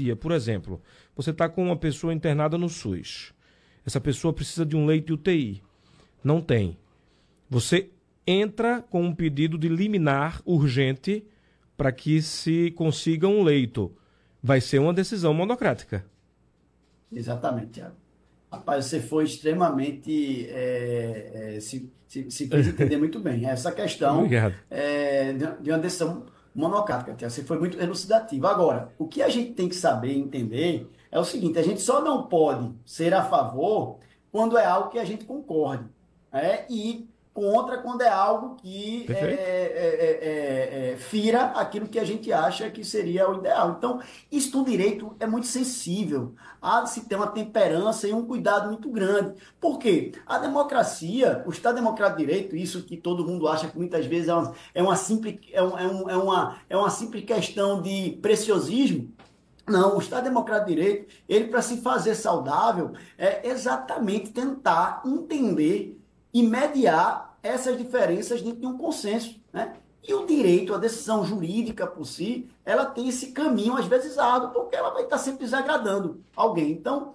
dia. Por exemplo, você está com uma pessoa internada no SUS. Essa pessoa precisa de um leito de UTI. Não tem. Você entra com um pedido de liminar urgente para que se consiga um leito. Vai ser uma decisão monocrática. Exatamente, Thiago. Rapaz, você foi extremamente. Se fez entender muito bem. Essa questão Obrigado. de uma decisão monocrática, Thiago. Você foi muito elucidativo. Agora, o que a gente tem que saber e entender é o seguinte: a gente só não pode ser a favor quando é algo que a gente concorde, né? E contra quando é algo que Perfeito? fira aquilo que a gente acha que seria o ideal. Então, isso no direito é muito sensível. Há de se ter uma temperança e um cuidado muito grande. Por quê? A democracia, o Estado Democrático de Direito, isso que todo mundo acha que muitas vezes é uma simples, é uma simples questão de preciosismo. Não, o Estado Democrático de Direito, ele para se fazer saudável, é exatamente tentar entender e mediar essas diferenças dentro de um consenso, né? E o direito, a decisão jurídica por si, ela tem esse caminho, às vezes, árduo, porque ela vai estar sempre desagradando alguém. Então,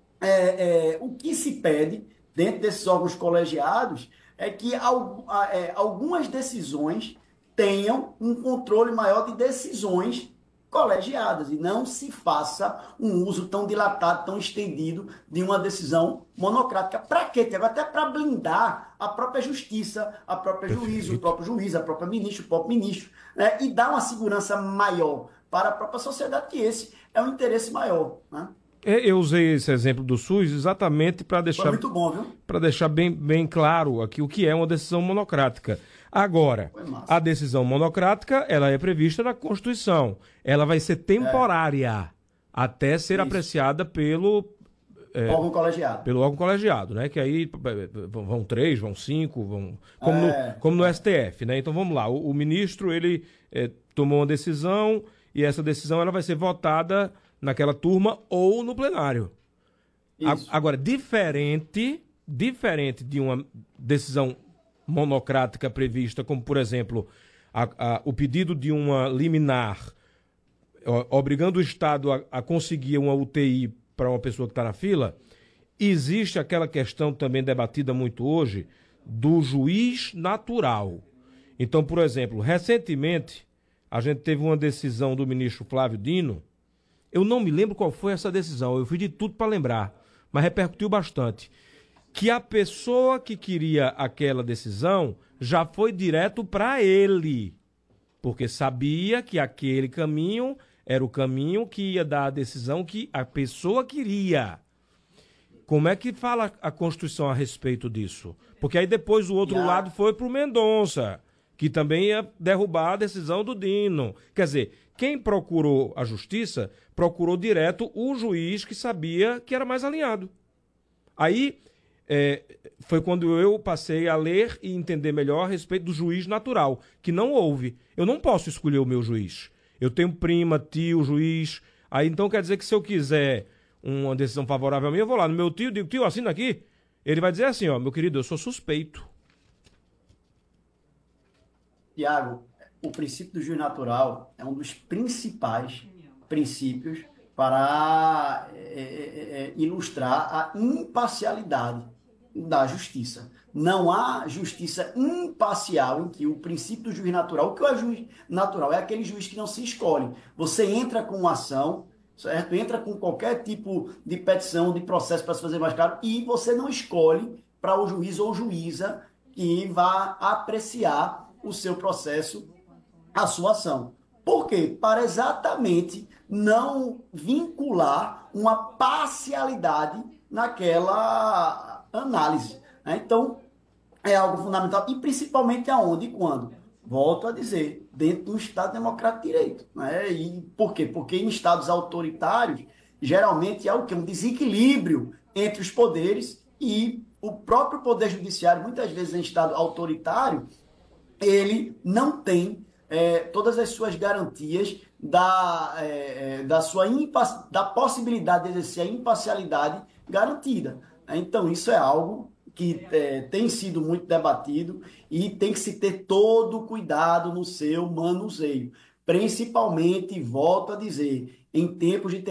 o que se pede dentro desses órgãos colegiados é que algumas decisões tenham um controle maior de decisões colegiadas e não se faça um uso tão dilatado, tão estendido de uma decisão monocrática. Para quê, Tiago? Até para blindar a própria justiça, a própria juiz, o Perfeito. próprio juiz, a própria ministra, o próprio ministro, né? E dar uma segurança maior para a própria sociedade, que esse é o interesse maior, né? Eu usei esse exemplo do SUS exatamente para Foi deixar, muito bom, viu? para deixar bem claro aqui o que é uma decisão monocrática. Agora, Foi a massa. decisão monocrática, ela é prevista na Constituição. Ela vai ser É, temporária até ser isso. apreciada Órgão colegiado. pelo órgão colegiado, né? Que aí vão três, vão cinco, como no É. STF, né? Então vamos lá. O ministro, ele tomou uma decisão e essa decisão ela vai ser votada naquela turma ou no plenário. Isso. Agora, diferente de uma decisão monocrática prevista, como, por exemplo, o pedido de uma liminar obrigando o Estado a conseguir uma UTI para uma pessoa que está na fila, existe aquela questão também debatida muito hoje do juiz natural. Então, por exemplo, recentemente, a gente teve uma decisão do ministro Flávio Dino. Eu não me lembro qual foi essa decisão, eu fiz de tudo para lembrar, mas repercutiu bastante. Que a pessoa que queria aquela decisão já foi direto para ele, porque sabia que aquele caminho era o caminho que ia dar a decisão que a pessoa queria. Como é que fala a Constituição a respeito disso? Porque aí depois o E outro lado a, foi para o Mendonça, que também ia derrubar a decisão do Dino. Quer dizer, quem procurou a justiça, procurou direto o juiz que sabia que era mais alinhado. Aí foi quando eu passei a ler e entender melhor a respeito do juiz natural, que não houve. Eu não posso escolher o meu juiz. Eu tenho prima, tio, juiz. Aí então quer dizer que se eu quiser uma decisão favorável a mim, eu vou lá no meu tio, digo, tio, assina aqui. Ele vai dizer assim, ó, meu querido, eu sou suspeito. Tiago, o princípio do juiz natural é um dos principais princípios para ilustrar a imparcialidade da justiça. Não há justiça imparcial em que o princípio do juiz natural, o que é o juiz natural? É aquele juiz que não se escolhe. Você entra com uma ação, certo? Entra com qualquer tipo de petição, de processo para se fazer mais caro e você não escolhe para o juiz ou juíza que vá apreciar o seu processo, a sua ação. Por quê? Para exatamente não vincular uma parcialidade naquela análise, né? Então, é algo fundamental, e principalmente aonde e quando? Volto a dizer, dentro do Estado Democrático de Direito. Né? E por quê? Porque em estados autoritários, geralmente há o quê? Um desequilíbrio entre os poderes e o próprio Poder Judiciário, muitas vezes em estado autoritário, ele não tem todas as suas garantias da possibilidade de exercer a imparcialidade garantida. Então, isso é algo que tem sido muito debatido e tem que se ter todo o cuidado no seu manuseio. Principalmente, volto a dizer, em tempos de